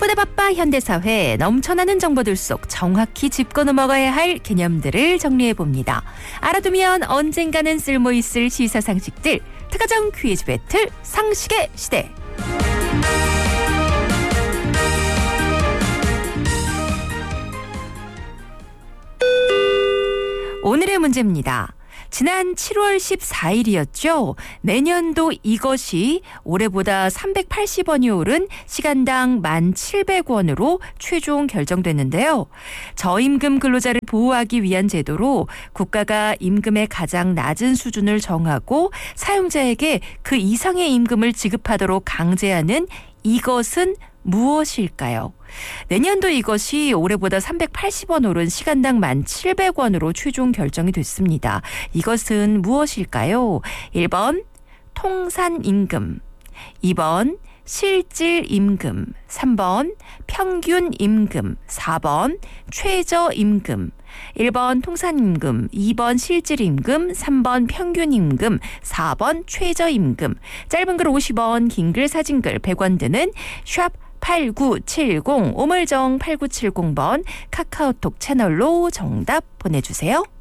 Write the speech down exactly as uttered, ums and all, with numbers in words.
바쁘다 바빠 현대사회 넘쳐나는 정보들 속 정확히 짚고 넘어가야 할 개념들을 정리해봅니다. 알아두면 언젠가는 쓸모있을 시사상식들. 특가정 퀴즈 배틀 상식의 시대. 오늘의 문제입니다. 지난 칠월 십사일이었죠. 내년도 이것이 올해보다 삼백팔십 원이 오른 시간당 만 칠백 원으로 최종 결정됐는데요. 저임금 근로자를 보호하기 위한 제도로 국가가 임금의 가장 낮은 수준을 정하고 사용자에게 그 이상의 임금을 지급하도록 강제하는 이것은 무엇일까요? 내년도 이것이 올해보다 삼백팔십 원 오른 시간당 만 칠백 원으로 최종 결정이 됐습니다. 이것은 무엇일까요? 일 번 통산임금, 이 번 실질임금, 삼 번 평균임금, 사 번 최저임금. 일 번 통산임금, 이 번 실질임금, 삼 번 평균임금, 사 번 최저임금. 짧은 글 오십 원, 긴 글 사진글 백 원 드는 샵 팔구칠공, 오물정 팔구칠공 번 카카오톡 채널로 정답 보내주세요.